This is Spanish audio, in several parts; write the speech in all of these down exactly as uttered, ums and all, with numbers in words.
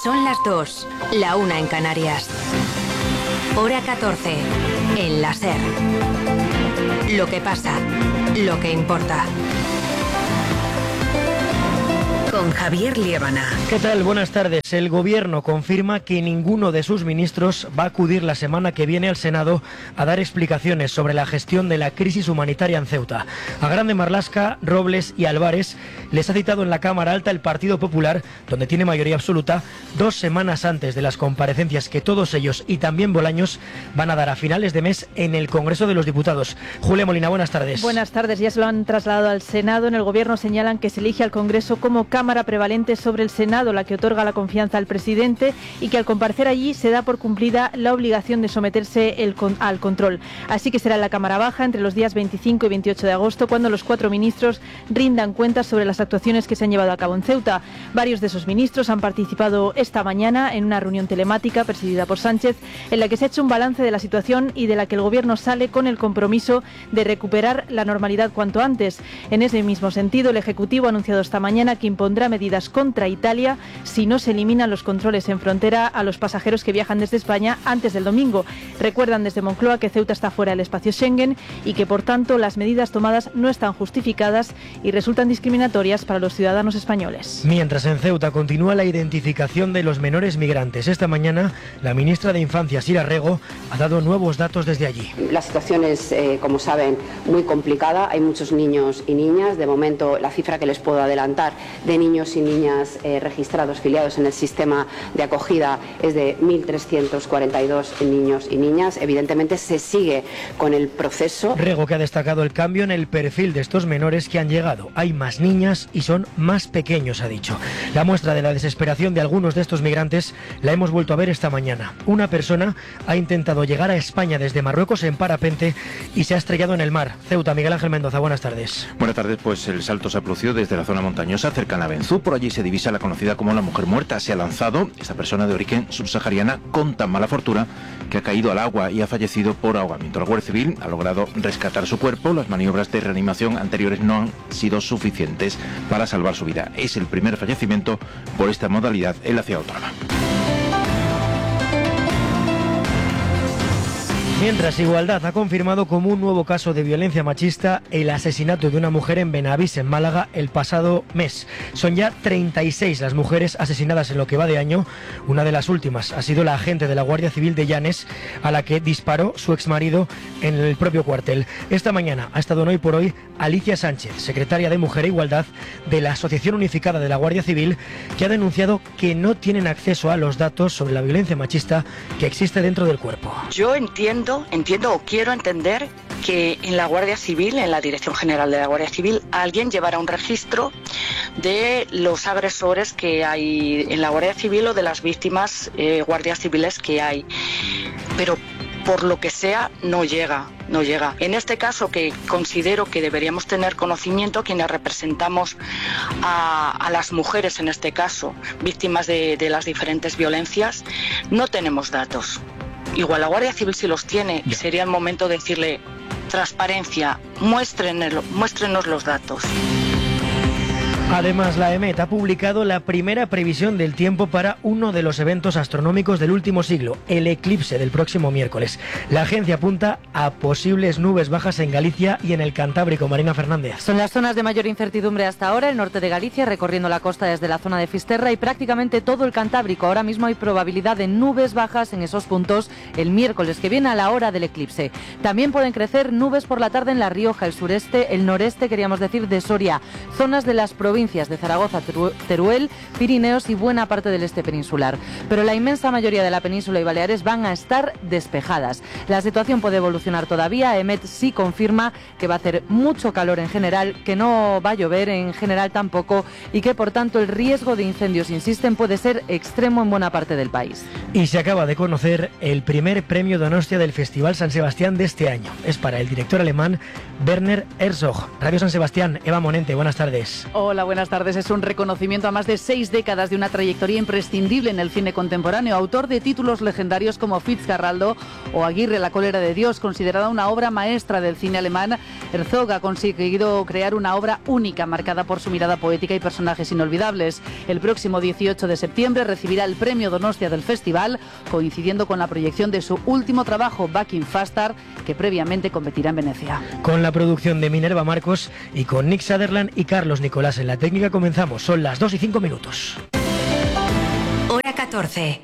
Son las dos, la una en Canarias. Hora catorce, en la SER. Lo que pasa, lo que importa. Con Javier Liébana. ¿Qué tal? Buenas tardes. El Gobierno confirma que ninguno de sus ministros va a acudir la semana que viene al Senado a dar explicaciones sobre la gestión de la crisis humanitaria en Ceuta. A Grande Marlaska, Robles y Álvarez les ha citado en la Cámara Alta el Partido Popular, donde tiene mayoría absoluta, dos semanas antes de las comparecencias que todos ellos y también Bolaños van a dar a finales de mes en el Congreso de los Diputados. Julia Molina, buenas tardes. Buenas tardes. Ya se lo han trasladado al Senado. En el Gobierno señalan que se elige al Congreso como Cámara prevalente sobre el Senado, la que otorga la confianza al presidente, y que al comparecer allí se da por cumplida la obligación de someterse el con, al control. Así que será en la Cámara Baja entre los días veinticinco y veintiocho de agosto cuando los cuatro ministros rindan cuentas sobre las actuaciones que se han llevado a cabo en Ceuta. Varios de esos ministros han participado esta mañana en una reunión telemática presidida por Sánchez, en la que se ha hecho un balance de la situación y de la que el Gobierno sale con el compromiso de recuperar la normalidad cuanto antes. En ese mismo sentido, el Ejecutivo ha anunciado esta mañana que impondrá medidas contra Italia si no se eliminan los controles en frontera a los pasajeros que viajan desde España antes del domingo. Recuerdan desde Moncloa que Ceuta está fuera del espacio Schengen y que, por tanto, las medidas tomadas no están justificadas y resultan discriminatorias para los ciudadanos españoles. Mientras en Ceuta continúa la identificación de los menores migrantes. Esta mañana, la ministra de Infancia, Sira Rego, ha dado nuevos datos desde allí. La situación es, eh, como saben, muy complicada. Hay muchos niños y niñas. De momento, la cifra que les puedo adelantar de niños y niñas eh, registrados, filiados en el sistema de acogida es de mil trescientos cuarenta y dos niños y niñas. Evidentemente se sigue con el proceso. Rego, que ha destacado el cambio en el perfil de estos menores que han llegado. Hay más niñas y son más pequeños, ha dicho. La muestra de la desesperación de algunos de estos migrantes la hemos vuelto a ver esta mañana. Una persona ha intentado llegar a España desde Marruecos en parapente y se ha estrellado en el mar. Ceuta, Miguel Ángel Mendoza, buenas tardes. Buenas tardes, pues el salto se ha producido desde la zona montañosa cercana a Benzú. Por allí se divisa la conocida como la mujer muerta. Se ha lanzado esta persona de origen subsahariana con tan mala fortuna que ha caído al agua y ha fallecido por ahogamiento. La Guardia Civil ha logrado rescatar su cuerpo. Las maniobras de reanimación anteriores no han sido suficientes para salvar su vida. Es el primer fallecimiento por esta modalidad en la ciudad autónoma. Mientras, Igualdad ha confirmado como un nuevo caso de violencia machista el asesinato de una mujer en Benavís, en Málaga, el pasado mes. Son ya treinta y seis las mujeres asesinadas en lo que va de año. Una de las últimas ha sido la agente de la Guardia Civil de Llanes, a la que disparó su exmarido en el propio cuartel. Esta mañana ha estado en Hoy por Hoy Alicia Sánchez, secretaria de Mujer e Igualdad de la Asociación Unificada de la Guardia Civil, que ha denunciado que no tienen acceso a los datos sobre la violencia machista que existe dentro del cuerpo. Yo entiendo Entiendo o quiero entender que en la Guardia Civil, en la Dirección General de la Guardia Civil, alguien llevará un registro de los agresores que hay en la Guardia Civil o de las víctimas eh, guardias civiles que hay. Pero por lo que sea, no llega, no llega. En este caso, que considero que deberíamos tener conocimiento, quienes representamos a, a las mujeres, en este caso, víctimas de, de las diferentes violencias, no tenemos datos. Igual la Guardia Civil sí los tiene y sería el momento de decirle: transparencia, muéstrenos, muéstrenos los datos. Además, la EMET ha publicado la primera previsión del tiempo para uno de los eventos astronómicos del último siglo, el eclipse del próximo miércoles. La agencia apunta a posibles nubes bajas en Galicia y en el Cantábrico. Marina Fernández. Son las zonas de mayor incertidumbre hasta ahora, el norte de Galicia, recorriendo la costa desde la zona de Fisterra y prácticamente todo el Cantábrico. Ahora mismo hay probabilidad de nubes bajas en esos puntos el miércoles que viene a la hora del eclipse. También pueden crecer nubes por la tarde en La Rioja, el sureste, el noreste, queríamos decir, de Soria, zonas de las provincias de Zaragoza, Teruel, Pirineos y buena parte del este peninsular. Pero la inmensa mayoría de la península y Baleares van a estar despejadas. La situación puede evolucionar todavía. EMET sí confirma que va a hacer mucho calor en general, que no va a llover en general tampoco y que por tanto el riesgo de incendios, insisten, puede ser extremo en buena parte del país. Y se acaba de conocer el primer premio Donostia del Festival San Sebastián de este año. Es para el director alemán Werner Herzog. Radio San Sebastián, Eva Monente, buenas tardes. Hola, buenas tardes. Es un reconocimiento a más de seis décadas de una trayectoria imprescindible en el cine contemporáneo. Autor de títulos legendarios como Fitzcarraldo o Aguirre, la cólera de Dios, considerada una obra maestra del cine alemán, Herzog ha conseguido crear una obra única, marcada por su mirada poética y personajes inolvidables. El próximo dieciocho de septiembre recibirá el premio Donostia del festival, coincidiendo con la proyección de su último trabajo, Back in Faster, que previamente competirá en Venecia. Con la producción de Minerva Marcos y con Nick Sutherland y Carlos Nicolás en la técnica comenzamos. Son las dos y cinco minutos. Hora catorce.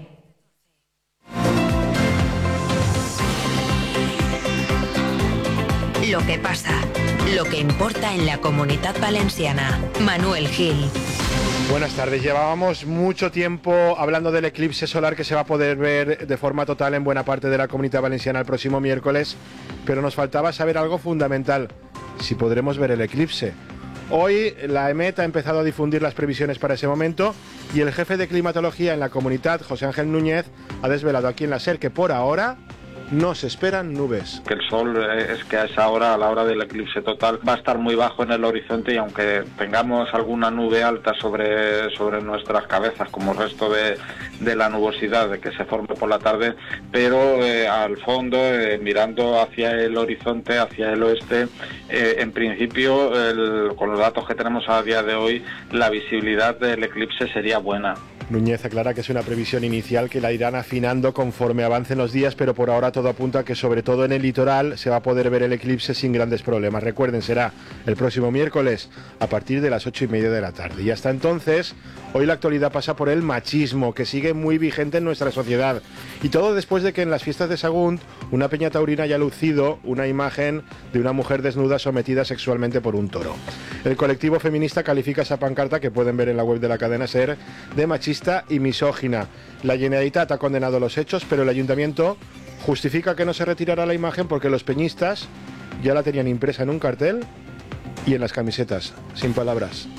Lo que pasa, lo que importa en la Comunitat Valenciana. Manuel Gil. Buenas tardes. Llevábamos mucho tiempo hablando del eclipse solar que se va a poder ver de forma total en buena parte de la Comunidad Valenciana el próximo miércoles, pero nos faltaba saber algo fundamental: si podremos ver el eclipse. Hoy la EMET ha empezado a difundir las previsiones para ese momento y el jefe de climatología en la comunidad, José Ángel Núñez, ha desvelado aquí en la SER que por ahora no se esperan nubes. Que el sol es que a esa hora, a la hora del eclipse total, va a estar muy bajo en el horizonte, y aunque tengamos alguna nube alta sobre, sobre nuestras cabezas como resto de, de la nubosidad de que se forme por la tarde, pero eh, al fondo, eh, mirando hacia el horizonte, hacia el oeste, eh, en principio, el, con los datos que tenemos a día de hoy, la visibilidad del eclipse sería buena. Núñez aclara que es una previsión inicial que la irán afinando conforme avancen los días, pero por ahora todo apunta a que sobre todo en el litoral se va a poder ver el eclipse sin grandes problemas. Recuerden, será el próximo miércoles a partir de las ocho y media de la tarde. Y hasta entonces, hoy la actualidad pasa por el machismo, que sigue muy vigente en nuestra sociedad. Y todo después de que en las fiestas de Sagunt una peña taurina haya lucido una imagen de una mujer desnuda sometida sexualmente por un toro. El colectivo feminista califica esa pancarta, que pueden ver en la web de la cadena SER, de machista y misógina. La Generalitat ha condenado los hechos, pero el ayuntamiento justifica que no se retirará la imagen porque los peñistas ya la tenían impresa en un cartel y en las camisetas. Sin palabras.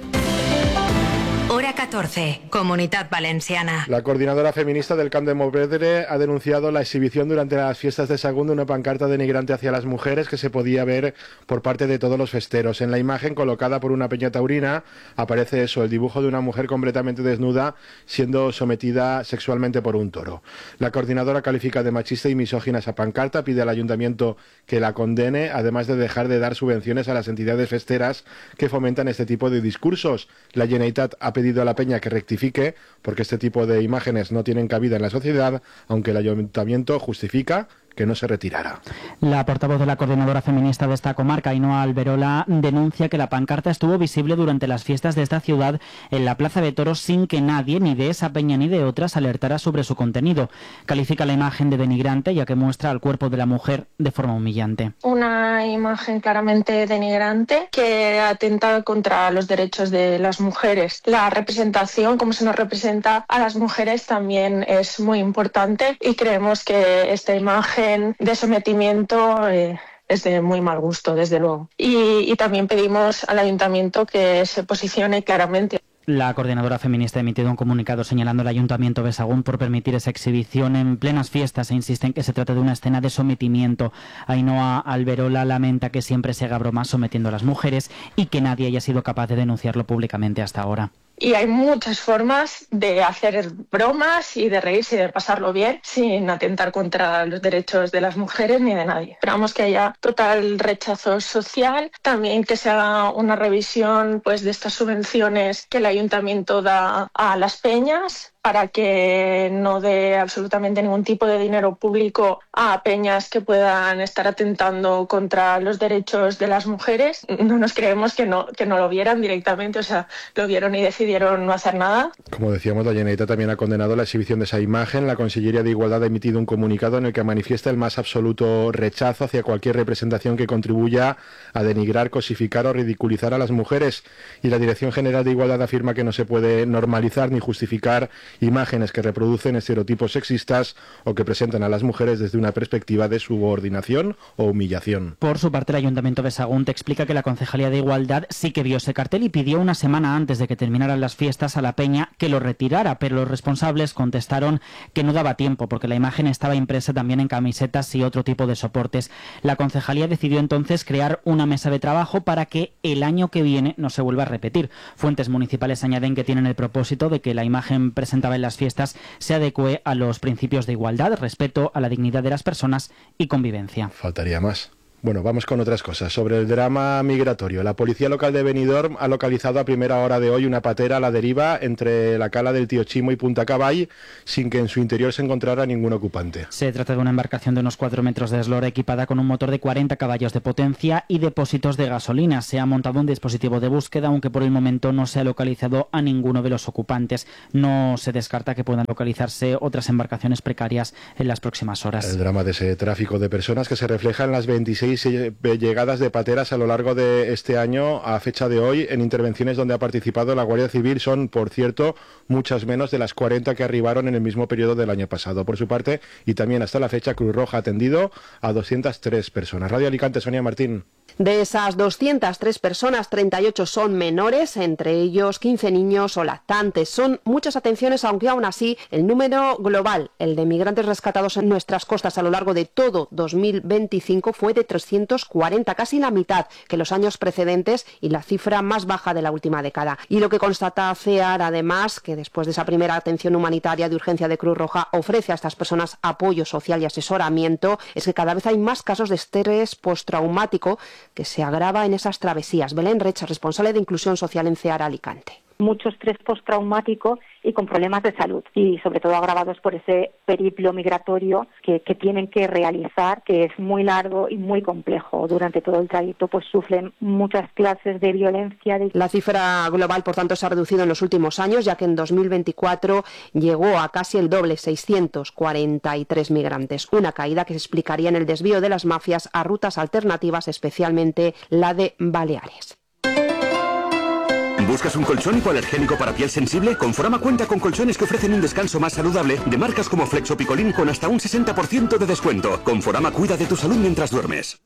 Hora catorce, Comunitat Valenciana. La coordinadora feminista del Camp de Montpellier ha denunciado la exhibición durante las fiestas de Sagunt de una pancarta denigrante hacia las mujeres que se podía ver por parte de todos los festeros. En la imagen colocada por una peña taurina aparece eso, el dibujo de una mujer completamente desnuda siendo sometida sexualmente por un toro. La coordinadora califica de machista y misógina esa pancarta, pide al ayuntamiento que la condene, además de dejar de dar subvenciones a las entidades festeras que fomentan este tipo de discursos. La Generalitat ha pedido a la peña que rectifique porque este tipo de imágenes no tienen cabida en la sociedad, aunque el ayuntamiento justifica que no se retirara. La portavoz de la coordinadora feminista de esta comarca, Ainhoa Alberola, denuncia que la pancarta estuvo visible durante las fiestas de esta ciudad en la Plaza de Toros sin que nadie, ni de esa peña ni de otras, alertara sobre su contenido. Califica la imagen de denigrante, ya que muestra al cuerpo de la mujer de forma humillante. Una imagen claramente denigrante que atenta contra los derechos de las mujeres. La representación, como se nos representa a las mujeres, también es muy importante, y creemos que esta imagen de sometimiento eh, es de muy mal gusto, desde luego. Y, y también pedimos al ayuntamiento que se posicione claramente. La coordinadora feminista ha emitido un comunicado señalando al Ayuntamiento de Sagunt por permitir esa exhibición en plenas fiestas e insiste en que se trata de una escena de sometimiento. Ainhoa Alberola lamenta que siempre se haga broma sometiendo a las mujeres y que nadie haya sido capaz de denunciarlo públicamente hasta ahora. Y hay muchas formas de hacer bromas y de reírse y de pasarlo bien sin atentar contra los derechos de las mujeres ni de nadie. Esperamos que haya total rechazo social, también que se haga una revisión pues, de estas subvenciones que el ayuntamiento da a las peñas, para que no dé absolutamente ningún tipo de dinero público a peñas que puedan estar atentando contra los derechos de las mujeres. No nos creemos que no, que no lo vieran directamente, o sea, lo vieron y decidieron no hacer nada. Como decíamos, la Generalitat también ha condenado la exhibición de esa imagen. La Consellería de Igualdad ha emitido un comunicado en el que manifiesta el más absoluto rechazo hacia cualquier representación que contribuya a denigrar, cosificar o ridiculizar a las mujeres. Y la Dirección General de Igualdad afirma que no se puede normalizar ni justificar imágenes que reproducen estereotipos sexistas o que presentan a las mujeres desde una perspectiva de subordinación o humillación. Por su parte, el Ayuntamiento de Sagunto explica que la Concejalía de Igualdad sí que vio ese cartel y pidió una semana antes de que terminaran las fiestas a la peña que lo retirara, pero los responsables contestaron que no daba tiempo porque la imagen estaba impresa también en camisetas y otro tipo de soportes. La Concejalía decidió entonces crear una mesa de trabajo para que el año que viene no se vuelva a repetir. Fuentes municipales añaden que tienen el propósito de que la imagen presentada en las fiestas se adecue a los principios de igualdad, respeto a la dignidad de las personas y convivencia. Faltaría más. Bueno, vamos con otras cosas. Sobre el drama migratorio, la policía local de Benidorm ha localizado a primera hora de hoy una patera a la deriva entre la cala del Tío Chimo y Punta Caball, sin que en su interior se encontrara ningún ocupante. Se trata de una embarcación de unos cuatro metros de eslora equipada con un motor de cuarenta caballos de potencia y depósitos de gasolina. Se ha montado un dispositivo de búsqueda, aunque por el momento no se ha localizado a ninguno de los ocupantes. No se descarta que puedan localizarse otras embarcaciones precarias en las próximas horas. El drama de ese tráfico de personas que se refleja en las veintiséis llegadas de pateras a lo largo de este año a fecha de hoy en intervenciones donde ha participado la Guardia Civil son, por cierto, muchas menos de las cuarenta que arribaron en el mismo periodo del año pasado. Por su parte, y también hasta la fecha, Cruz Roja ha atendido a doscientas tres personas. Radio Alicante, Sonia Martín. De esas doscientas tres personas, treinta y ocho son menores, entre ellos quince niños o lactantes. Son muchas atenciones, aunque aún así el número global, el de migrantes rescatados en nuestras costas a lo largo de todo dos mil veinticinco, fue de trescientos cuarenta, casi la mitad que los años precedentes y la cifra más baja de la última década. Y lo que constata C E A R, además, que después de esa primera atención humanitaria de urgencia de Cruz Roja ofrece a estas personas apoyo social y asesoramiento, es que cada vez hay más casos de estrés postraumático que se agrava en esas travesías. Belén Recha, responsable de Inclusión Social en C E A R Alicante. Mucho estrés postraumático y con problemas de salud, y sobre todo agravados por ese periplo migratorio que, que tienen que realizar, que es muy largo y muy complejo. Durante todo el trayecto pues sufren muchas clases de violencia. De... La cifra global, por tanto, se ha reducido en los últimos años, ya que en dos mil veinticuatro llegó a casi el doble, seiscientos cuarenta y tres migrantes. Una caída que se explicaría en el desvío de las mafias a rutas alternativas, especialmente la de Baleares. ¿Buscas un colchón hipoalergénico para piel sensible? Conforama cuenta con colchones que ofrecen un descanso más saludable de marcas como Flex o Picolín con hasta un sesenta por ciento de descuento. Conforama cuida de tu salud mientras duermes.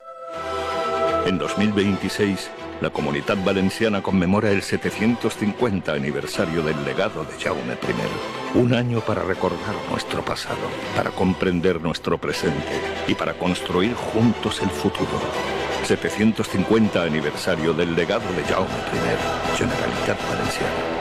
En dos mil veintiséis, la Comunitat Valenciana conmemora el setecientos cincuenta aniversario del legado de Jaume primero. Un año para recordar nuestro pasado, para comprender nuestro presente y para construir juntos el futuro. setecientos cincuenta aniversario del legado de Jaume primero, Generalitat Valenciana.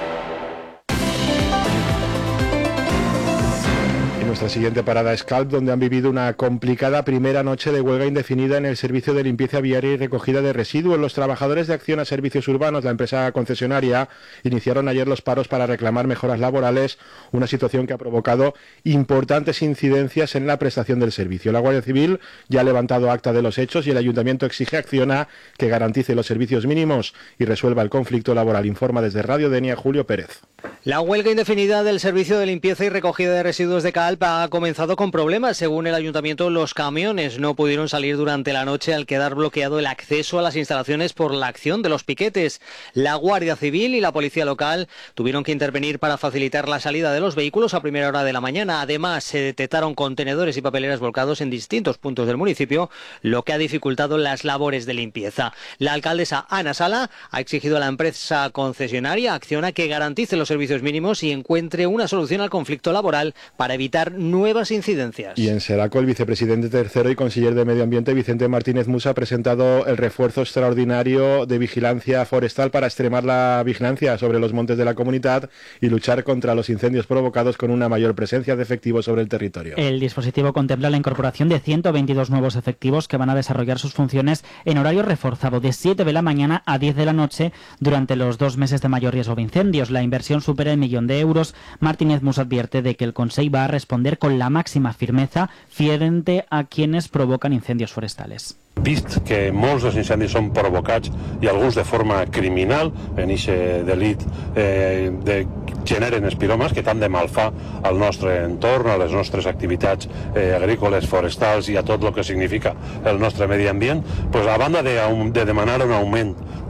Nuestra siguiente parada es Calp, donde han vivido una complicada primera noche de huelga indefinida en el servicio de limpieza viaria y recogida de residuos. Los trabajadores de Acción a Servicios Urbanos, la empresa concesionaria, iniciaron ayer los paros para reclamar mejoras laborales, una situación que ha provocado importantes incidencias en la prestación del servicio. La Guardia Civil ya ha levantado acta de los hechos y el Ayuntamiento exige a Acciona que garantice los servicios mínimos y resuelva el conflicto laboral. Informa desde Radio Denia Julio Pérez. La huelga indefinida del servicio de limpieza y recogida de residuos de Calp ha comenzado con problemas. Según el ayuntamiento, los camiones no pudieron salir durante la noche al quedar bloqueado el acceso a las instalaciones por la acción de los piquetes. La Guardia Civil y la Policía Local tuvieron que intervenir para facilitar la salida de los vehículos a primera hora de la mañana. Además, se detectaron contenedores y papeleras volcados en distintos puntos del municipio, lo que ha dificultado las labores de limpieza. La alcaldesa Ana Sala ha exigido a la empresa concesionaria Acciona que garantice los servicios mínimos y encuentre una solución al conflicto laboral para evitar nuevas incidencias. Y en Seraco, el vicepresidente tercero y consejero de Medio Ambiente, Vicente Martínez Musa, ha presentado el refuerzo extraordinario de vigilancia forestal para extremar la vigilancia sobre los montes de la comunidad y luchar contra los incendios provocados con una mayor presencia de efectivos sobre el territorio. El dispositivo contempla la incorporación de ciento veintidós nuevos efectivos que van a desarrollar sus funciones en horario reforzado de siete de la mañana a diez de la noche durante los dos meses de mayor riesgo de incendios. La inversión supera el millón de euros. Martínez Musa advierte de que el Consell va a responder con la máxima firmeza frente a quienes provocan incendios forestales. Vist que molts dels incendis són provocats i alguns de forma criminal en aquest delit eh, de, generen espiromes que tant de mal fa al nostre entorn, a les nostres activitats eh, agrícoles, forestals i a tot el que significa el nostre medi ambient, pues a banda de, de demanar un augment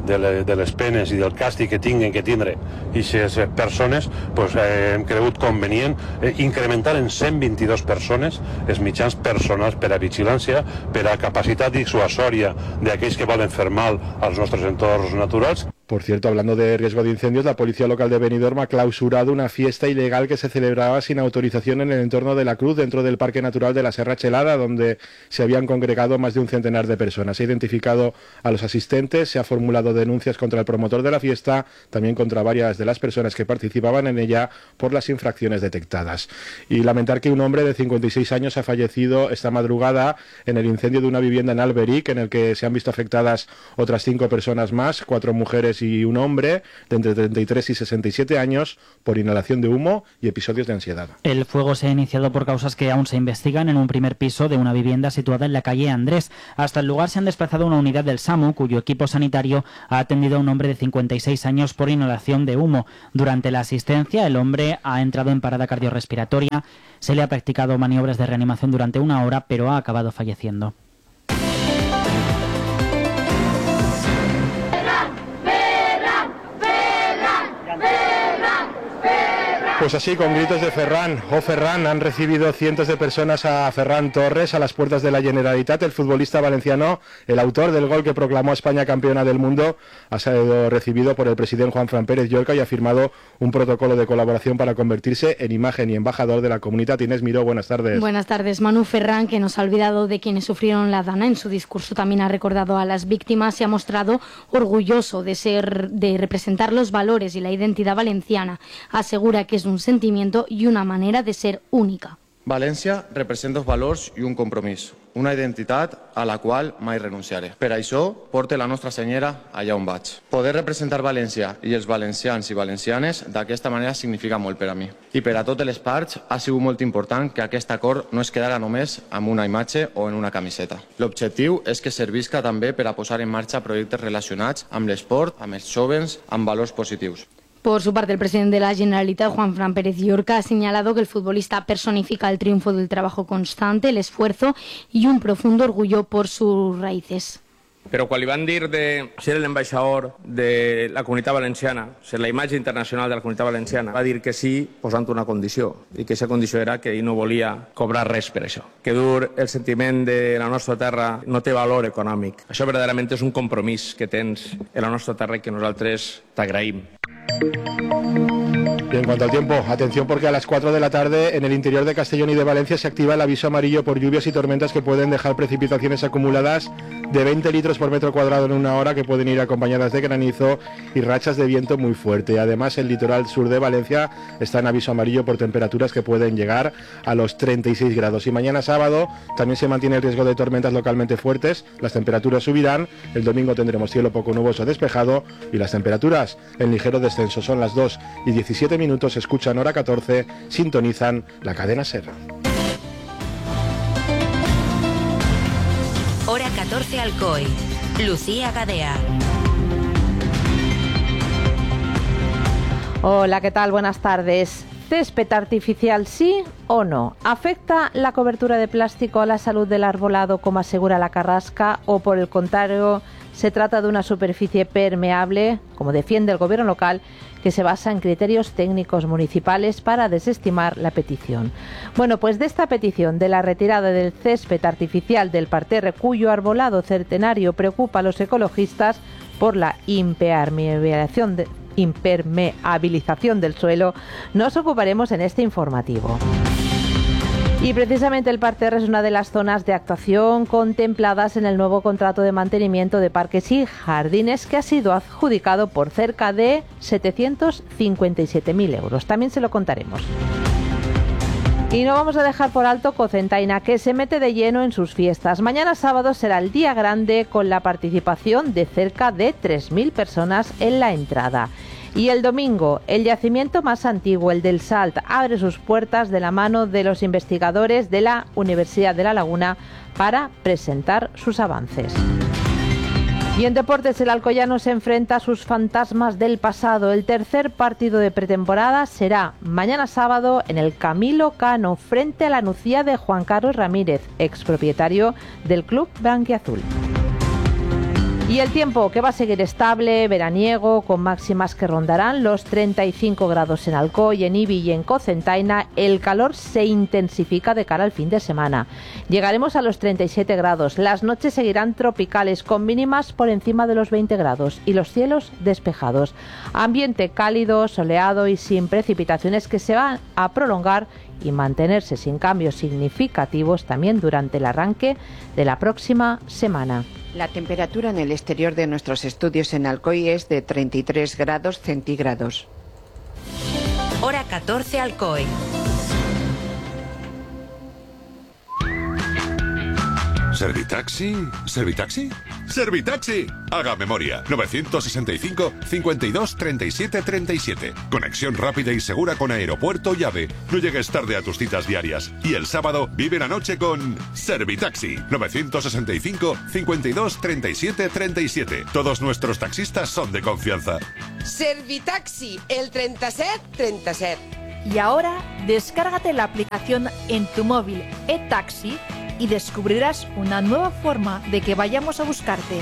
de, de les penes i del càstig que tinguen que tindre aquestes persones, pues, eh, hem cregut convenient eh, incrementar en cent vint-i-dos persones els mitjans personals per a vigilància, per a capacitat dissuasòria d'aquells que volen fer mal als nostres entorns naturals. Por cierto, hablando de riesgo de incendios, la policía local de Benidorm ha clausurado una fiesta ilegal que se celebraba sin autorización en el entorno de la Cruz, dentro del Parque Natural de la Serra Chelada, donde se habían congregado más de un centenar de personas. Se ha identificado a los asistentes, se ha formulado denuncias contra el promotor de la fiesta, también contra varias de las personas que participaban en ella por las infracciones detectadas. Y lamentar que un hombre de cincuenta y seis años ha fallecido esta madrugada en el incendio de una vivienda en Alberic, en el que se han visto afectadas otras cinco personas más, cuatro mujeres y un hombre de entre treinta y tres y sesenta y siete años, por inhalación de humo y episodios de ansiedad. El fuego se ha iniciado por causas que aún se investigan en un primer piso de una vivienda situada en la calle Andrés. Hasta el lugar se han desplazado una unidad del SAMU, cuyo equipo sanitario ha atendido a un hombre de cincuenta y seis años por inhalación de humo. Durante la asistencia, el hombre ha entrado en parada cardiorrespiratoria. Se le ha practicado maniobras de reanimación durante una hora, pero ha acabado falleciendo. Pues así, con gritos de Ferran o Ferran, han recibido cientos de personas a Ferran Torres a las puertas de la Generalitat. El futbolista valenciano, el autor del gol que proclamó a España campeona del mundo, ha sido recibido por el presidente Juanfran Pérez Llorca y ha firmado un protocolo de colaboración para convertirse en imagen y embajador de la comunidad. Inés Miró, buenas tardes. Buenas tardes. Manu Ferran, que nos ha olvidado de quienes sufrieron la dana, en su discurso también ha recordado a las víctimas y ha mostrado orgulloso de ser, de representar los valores y la identidad valenciana. Asegura que es un sentimiento y una manera de ser única. València representa els valors i un compromís, una identitat a la qual mai renunciaré. Per això porte la nostra senyera allà on vaig. Poder representar València i els valencians i valencianes d'aquesta manera significa molt per a mi. I per a totes les parts ha sigut molt important que aquest acord no es quedara només amb una imatge o en una camiseta. L'objectiu és que servisca també per a posar en marxa projectes relacionats amb l'esport, amb els jóvens, amb valors positius. Por su parte, el presidente de la Generalitat, Juanfran Pérez Llorca, ha señalado que el futbolista personifica el triunfo del trabajo constante, el esfuerzo y un profundo orgullo por sus raíces. Però quan li van dir de ser l'ambaixador de la Comunitat Valenciana, ser la imatge internacional de la Comunitat Valenciana, va dir que sí posant una condició, i que aquesta condició era que ell no volia cobrar res per això. Que dur el sentiment de la nostra terra no té valor econòmic. Això verdaderament és un compromís que tens en la nostra terra i que nosaltres t'agraïm. Y en cuanto al tiempo, atención porque a las cuatro de la tarde en el interior de Castellón y de Valencia se activa el aviso amarillo por lluvias y tormentas que pueden dejar precipitaciones acumuladas de veinte litros por metro cuadrado en una hora, que pueden ir acompañadas de granizo y rachas de viento muy fuerte. Además, el litoral sur de Valencia está en aviso amarillo por temperaturas que pueden llegar a los treinta y seis grados. Y mañana sábado también se mantiene el riesgo de tormentas localmente fuertes. Las temperaturas subirán. El domingo tendremos cielo poco nuboso despejado y las temperaturas en ligero descenso. Son las dos y diecisiete minutos, escuchan Hora catorce, sintonizan la cadena SER. Hora catorce Alcoy. Lucía Gadea. Hola, ¿qué tal? Buenas tardes. ¿Césped artificial sí o no? ¿Afecta la cobertura de plástico a la salud del arbolado, como asegura la Carrasca, o por el contrario se trata de una superficie permeable, como defiende el gobierno local, que se basa en criterios técnicos municipales para desestimar la petición? Bueno, pues de esta petición de la retirada del césped artificial del parterre, cuyo arbolado centenario preocupa a los ecologistas por la impermeabilización de impermeabilización del suelo, nos ocuparemos en este informativo. Y precisamente el parterre es una de las zonas de actuación contempladas en el nuevo contrato de mantenimiento de parques y jardines, que ha sido adjudicado por cerca de setecientos cincuenta y siete mil euros. También se lo contaremos. Y no vamos a dejar por alto Cocentaina, que se mete de lleno en sus fiestas. Mañana sábado será el día grande, con la participación de cerca de tres mil personas en la entrada. Y el domingo, el yacimiento más antiguo, el del Salt, abre sus puertas de la mano de los investigadores de la Universidad de La Laguna para presentar sus avances. Y en deportes, el Alcoyano se enfrenta a sus fantasmas del pasado. El tercer partido de pretemporada será mañana sábado en el Camilo Cano, frente a la Nucía de Juan Carlos Ramírez, expropietario del club branquiazul. Y el tiempo, que va a seguir estable, veraniego, con máximas que rondarán los treinta y cinco grados en Alcoy, en Ibi y en Cocentaina. El calor se intensifica de cara al fin de semana. Llegaremos a los treinta y siete grados. Las noches seguirán tropicales, con mínimas por encima de los veinte grados y los cielos despejados. Ambiente cálido, soleado y sin precipitaciones que se van a prolongar y mantenerse sin cambios significativos también durante el arranque de la próxima semana. La temperatura en el exterior de nuestros estudios en Alcoy es de treinta y tres grados centígrados. Hora catorce, Alcoy. ¿Servitaxi? ¿Servitaxi? ¡Servitaxi! Haga memoria. novecientos sesenta y cinco, cincuenta y dos, treinta y siete, treinta y siete. Conexión rápida y segura con aeropuerto y AVE. No llegues tarde a tus citas diarias. Y el sábado vive la noche con Servitaxi. novecientos sesenta y cinco, cincuenta y dos, treinta y siete, treinta y siete. Todos nuestros taxistas son de confianza. Servitaxi, el treinta y siete treinta y siete. Y ahora, descárgate la aplicación en tu móvil eTaxi y descubrirás una nueva forma de que vayamos a buscarte.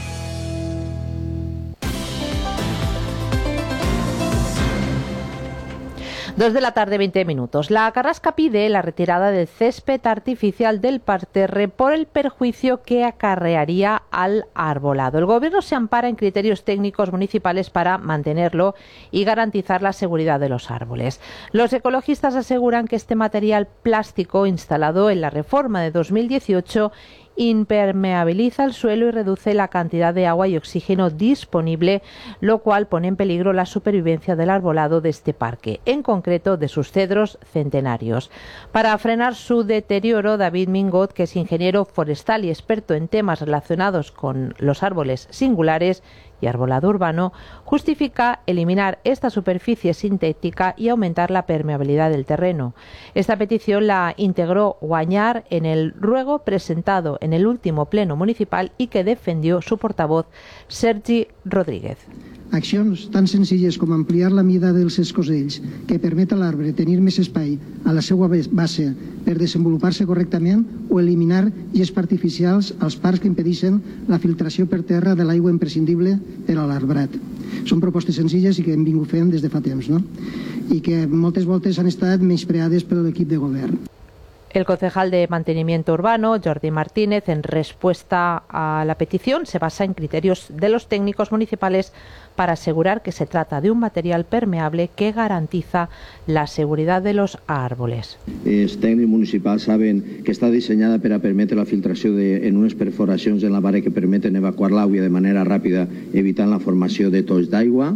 Dos de la tarde, veinte minutos. La Carrasca pide la retirada del césped artificial del parterre por el perjuicio que acarrearía al arbolado. El Gobierno se ampara en criterios técnicos municipales para mantenerlo y garantizar la seguridad de los árboles. Los ecologistas aseguran que este material plástico instalado en la reforma de dos mil dieciocho impermeabiliza el suelo y reduce la cantidad de agua y oxígeno disponible, lo cual pone en peligro la supervivencia del arbolado de este parque, en concreto de sus cedros centenarios. Para frenar su deterioro, David Mingot, que es ingeniero forestal y experto en temas relacionados con los árboles singulares y arbolado urbano, justifica eliminar esta superficie sintética y aumentar la permeabilidad del terreno. Esta petición la integró Guañar en el ruego presentado en el último pleno municipal y que defendió su portavoz, Sergi Rodríguez. Accions tan senzilles com ampliar la mida dels escosells, que permet a l'arbre tenir més espai a la seva base per desenvolupar-se correctament, o eliminar gesps artificials als parcs que impedeixen la filtració per terra de l'aigua imprescindible per a l'arbrat. Són propostes senzilles i que hem vingut fent des de fa temps, no? I que moltes voltes han estat menyspreades per l'equip de govern. El concejal de Mantenimiento Urbano, Jordi Martínez, en respuesta a la petición, se basa en criterios de los técnicos municipales para asegurar que se trata de un material permeable que garantiza la seguridad de los árboles. Els tècnics municipals saben que està dissenyada per a permetre la filtració de, en unes perforacions en la paret que permeten evacuar l'aigua de manera ràpida, evitant la formació de tolls d'aigua.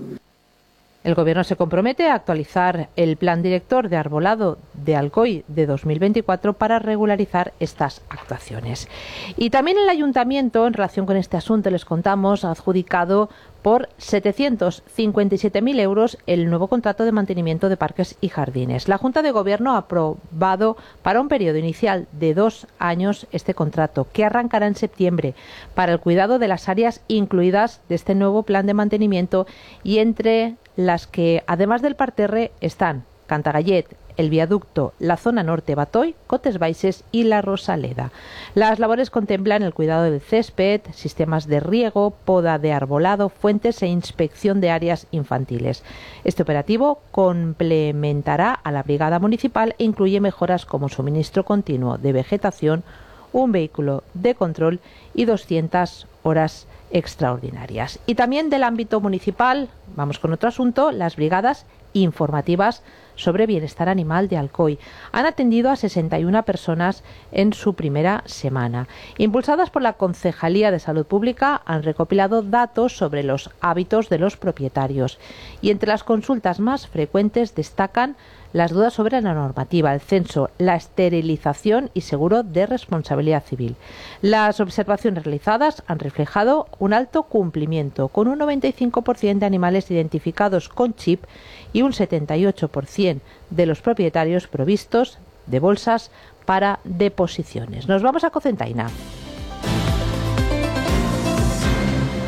El Gobierno se compromete a actualizar el Plan Director de Arbolado de Alcoy de dos mil veinticuatro para regularizar estas actuaciones. Y también el Ayuntamiento, en relación con este asunto, les contamos, ha adjudicado por setecientos cincuenta y siete mil euros el nuevo contrato de mantenimiento de parques y jardines. La Junta de Gobierno ha aprobado para un periodo inicial de dos años este contrato, que arrancará en septiembre, para el cuidado de las áreas incluidas de este nuevo plan de mantenimiento, y entre las que, además del parterre, están Cantagallet, el viaducto, la zona norte Batoy, Cotes Baixes y la Rosaleda. Las labores contemplan el cuidado del césped, sistemas de riego, poda de arbolado, fuentes e inspección de áreas infantiles. Este operativo complementará a la brigada municipal e incluye mejoras como suministro continuo de vegetación, un vehículo de control y doscientas horas extraordinarias. Y también del ámbito municipal, vamos con otro asunto, las brigadas informativas sobre bienestar animal de Alcoy han atendido a sesenta y una personas en su primera semana. Impulsadas por la Concejalía de Salud Pública, han recopilado datos sobre los hábitos de los propietarios, y entre las consultas más frecuentes destacan las dudas sobre la normativa, el censo, la esterilización y seguro de responsabilidad civil. Las observaciones realizadas han reflejado un alto cumplimiento, con un noventa y cinco por ciento de animales identificados con chip y un setenta y ocho por ciento de los propietarios provistos de bolsas para deposiciones. Nos vamos a Cocentaina.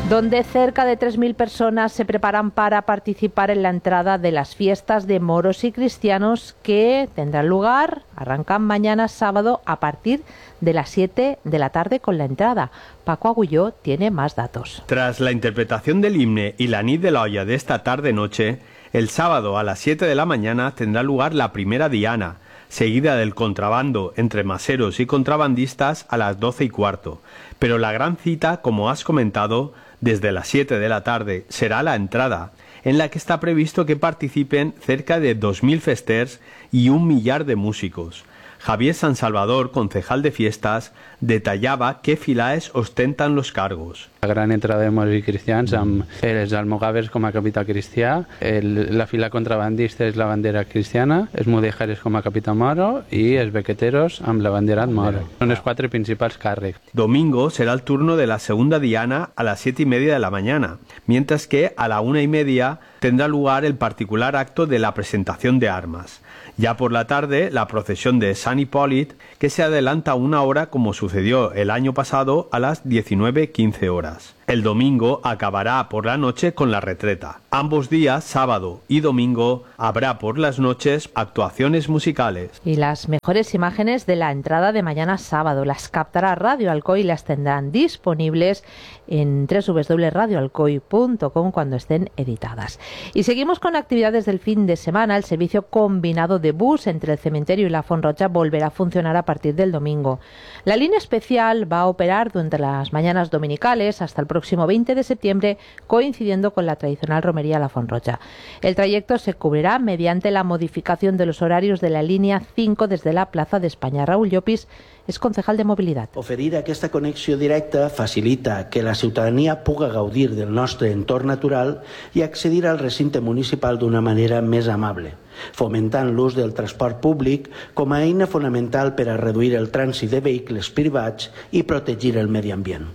donde cerca de tres mil personas se preparan para participar en la entrada de las fiestas de moros y cristianos que tendrán lugar, arrancan mañana sábado a partir de las siete de la tarde con la entrada. Paco Agulló tiene más datos. Tras la interpretación del himne y la nit de la olla de esta tarde-noche, el sábado a las siete de la mañana tendrá lugar la primera diana, seguida del contrabando entre maseros y contrabandistas a las doce y cuarto. Pero la gran cita, como has comentado, desde las siete de la tarde será la entrada, en la que está previsto que participen cerca de dos mil festers y un millar de músicos. Javier San Salvador, concejal de fiestas, detallava qué filaes ostentan los cargos. La gran entrada de moros i cristians amb els almogàvers com a capità cristià, el, la fila contrabandista és la bandera cristiana, els mudéjares com a capità moro i els bequeteros amb la bandera moro. Són els quatre principals càrrecs. Domingo será el turno de la segunda diana a las siete y media de la mañana, mientras que a la una y media tendrá lugar el particular acto de la presentación de armas. Ya por la tarde, la procesión de San Hipòlit, que se adelanta una hora como sucedió el año pasado a las diecinueve quince horas. El domingo acabará por la noche con la retreta. Ambos días, sábado y domingo, habrá por las noches actuaciones musicales. Y las mejores imágenes de la entrada de mañana sábado las captará Radio Alcoy y las tendrán disponibles en doble u doble u doble u punto radio alcoy punto com cuando estén editadas. Y seguimos con actividades del fin de semana. El servicio combinado de bus entre el cementerio y la Font Roja volverá a funcionar a partir del domingo. La línea especial va a operar durante las mañanas dominicales hasta el próximo veinte de septiembre, coincidiendo con la tradicional romería a la Font Roja. El trayecto se cubrirá mediante la modificación de los horarios de la línea cinco desde la Plaza de España. Raúl Llopis és concejal de mobilitat. Oferir aquesta connexió directa facilita que la ciutadania puga gaudir del nostre entorn natural i accedir al recinte municipal d'una manera més amable, fomentant l'ús del transport públic com a eina fonamental per a reduir el trànsit de vehicles privats i protegir el medi ambient.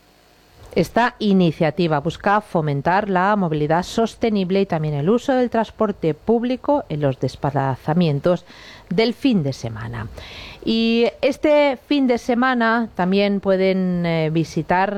Esta iniciativa busca fomentar la movilidad sostenible y también el uso del transporte público en los desplazamientos del fin de semana. Y este fin de semana también pueden eh, visitar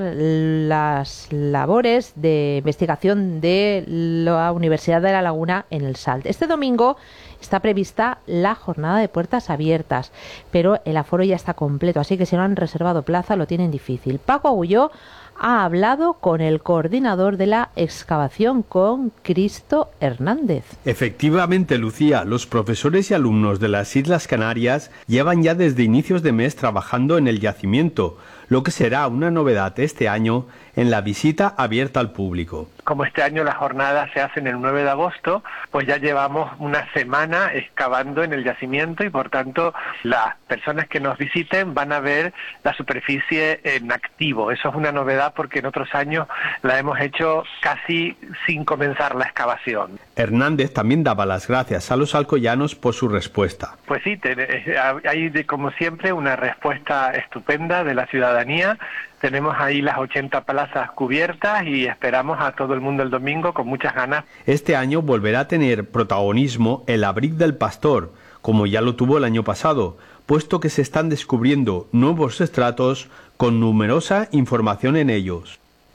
las labores de investigación de la Universidad de La Laguna en el Salt. Este domingo está prevista la jornada de puertas abiertas, pero el aforo ya está completo, así que si no han reservado plaza lo tienen difícil. Paco Agulló ha hablado con el coordinador de la excavación, con Cristo Hernández. Efectivamente, Lucía, los profesores y alumnos de las Islas Canarias llevan ya desde inicios de mes trabajando en el yacimiento, lo que será una novedad este año en la visita abierta al público. Como este año las jornadas se hacen el nueve de agosto, pues ya llevamos una semana excavando en el yacimiento y por tanto las personas que nos visiten van a ver la superficie en activo. Eso es una novedad porque en otros años la hemos hecho casi sin comenzar la excavación. Hernández también daba las gracias a los alcoyanos por su respuesta. Pues sí, hay como siempre una respuesta estupenda de la ciudadanía. Tenemos ahí las ochenta plazas cubiertas y esperamos a todo el mundo el domingo con muchas ganas. Este año volverá a tener protagonismo el Abric del Pastor, como ya lo tuvo el año pasado, puesto que se están descubriendo nuevos estratos con numerosa información en ellos.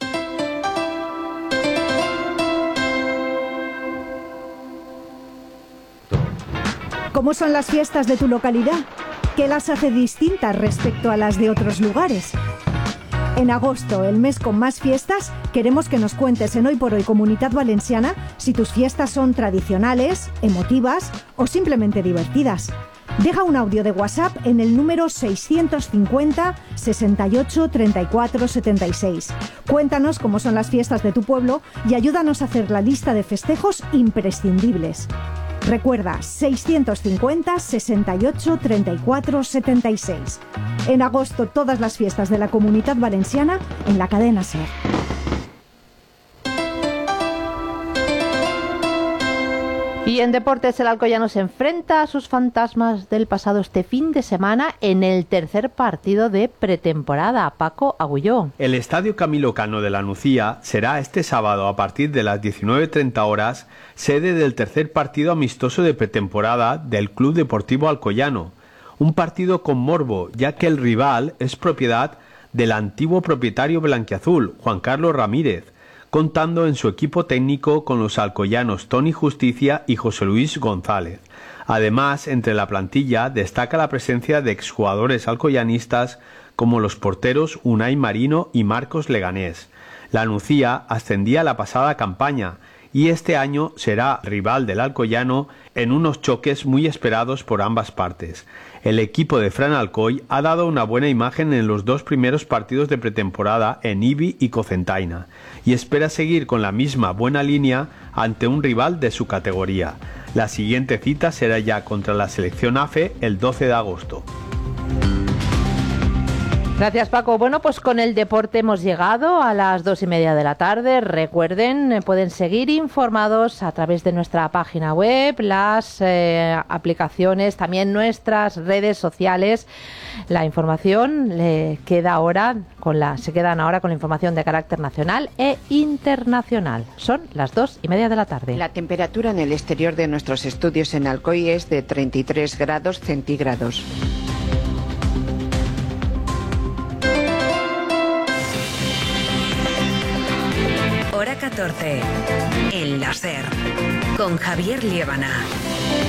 ¿Cómo son las fiestas de tu localidad? ¿Qué las hace distintas respecto a las de otros lugares? En agosto, el mes con más fiestas, queremos que nos cuentes en Hoy por Hoy Comunitat Valenciana si tus fiestas son tradicionales, emotivas o simplemente divertidas. Deja un audio de WhatsApp en el número seiscientos cincuenta, sesenta y ocho, treinta y cuatro, setenta y seis. Cuéntanos cómo son las fiestas de tu pueblo y ayúdanos a hacer la lista de festejos imprescindibles. Recuerda, seiscientos cincuenta, sesenta y ocho, treinta y cuatro, setenta y seis. En agosto, todas las fiestas de la Comunitat Valenciana en la cadena SER. Y en deportes, el Alcoyano se enfrenta a sus fantasmas del pasado este fin de semana en el tercer partido de pretemporada. Paco Agulló. El Estadio Camilo Cano de la Nucía será este sábado a partir de las diecinueve treinta horas sede del tercer partido amistoso de pretemporada del Club Deportivo Alcoyano. Un partido con morbo, ya que el rival es propiedad del antiguo propietario blanquiazul, Juan Carlos Ramírez, contando en su equipo técnico con los alcoyanos Tony Justicia y José Luis González. Además, entre la plantilla destaca la presencia de exjugadores alcoyanistas como los porteros Unai Marino y Marcos Leganés. La Nucía ascendía la pasada campaña y este año será rival del Alcoyano en unos choques muy esperados por ambas partes. El equipo de Fran Alcoy ha dado una buena imagen en los dos primeros partidos de pretemporada en Ibi y Cocentaina y espera seguir con la misma buena línea ante un rival de su categoría. La siguiente cita será ya contra la selección A F E el doce de agosto. Gracias, Paco. Bueno, pues con el deporte hemos llegado a las dos y media de la tarde. Recuerden, pueden seguir informados a través de nuestra página web, las eh, aplicaciones, también nuestras redes sociales. La información le queda ahora con la, se quedan ahora con la información de carácter nacional e internacional. Son las dos y media de la tarde. La temperatura en el exterior de nuestros estudios en Alcoy es de treinta y tres grados centígrados. Hora catorce, en la SER, con Javier Liébana.